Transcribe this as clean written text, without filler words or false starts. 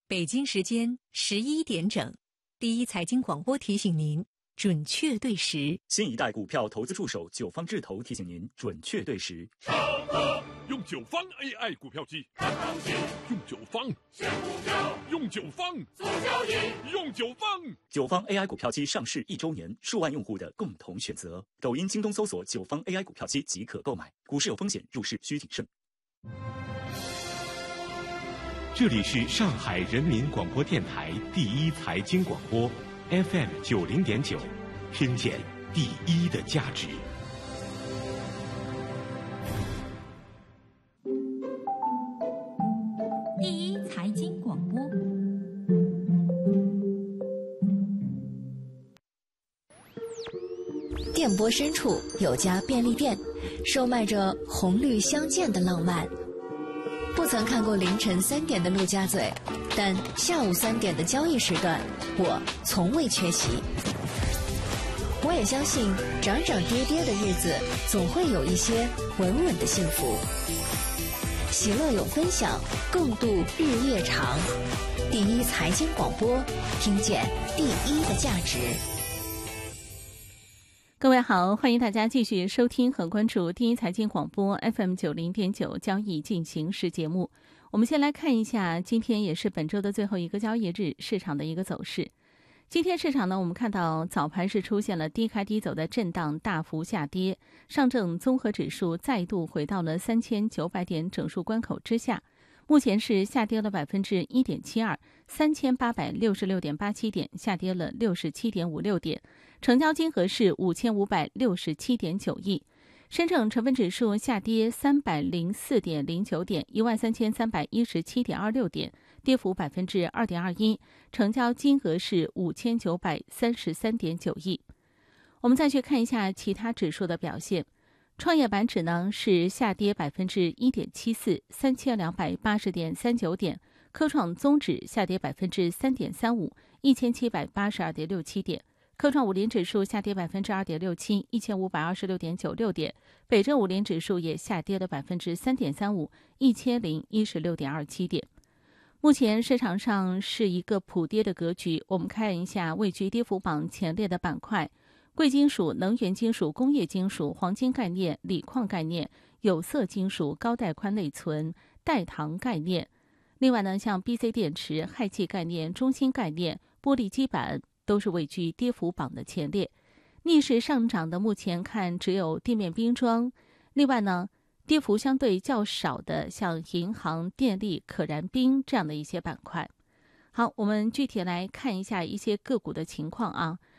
北京时间11点整，第一财经广播提醒您准确对时。 新一代股票投资助手九方智投提醒您准确对时。 用九方 AI 股票机，看行情；用九方选股票，用九方做交易，用九方。 九方 AI 股票机上市1周年，数万用户的共同选择。抖音、京东搜索九方 AI 股票机即可购买。股市有风险，入市需谨慎。 这里是上海人民广播电台第一财经广播 FM 90.9，听见第一的价值。 第一财经广播。 电波深处有家便利店，售卖着红绿相间的浪漫。不曾看过凌晨3点的陆家嘴，但下午3点的交易时段，我从未缺席。我也相信，涨涨跌跌的日子，总会有一些稳稳的幸福。喜乐有分享，共度日夜长。第一财经广播，听见第一的价值。 各位好，欢迎大家继续收听和关注第一财经广播 FM 90.9交易进行时节目。我们先来看一下今天也是本周的最后一个交易日市场的一个走势。今天市场呢，我们看到早盘是出现了低开低走的震荡，大幅下跌，上证综合指数再度回到了3900点整数关口之下，目前是下跌了 1.72%， 3866.87点，下跌了 67.56点，成交金额是5567.9亿。深证成分指数下跌 304.09 点， 13317.26 点，跌幅 2.21%， 成交金额是5933.9亿。我们再去看一下其他指数的表现。创业板指呢是下跌 1.74%， 3280.39 点，科创综指下跌 3.35%， 1782.67 点，科创50指数下跌 2.67%， 1526.96 点，北证50指数也下跌了 3.35%， 1016.27 点。目前市场上是一个普跌的格局，我们看一下位居跌幅榜前列的板块：贵金属、能源金属、工业金属、黄金概念、锂矿概念、有色金属、高带宽内存、代糖概念。另外呢，像 BC 电池、氦气概念、中芯概念、玻璃基板都是位居跌幅榜的前列。逆势上涨的目前看只有地面冰装，另外呢，跌幅相对较少的像银行、电力、可燃冰这样的一些板块。好，我们具体来看一下一些个股的情况啊。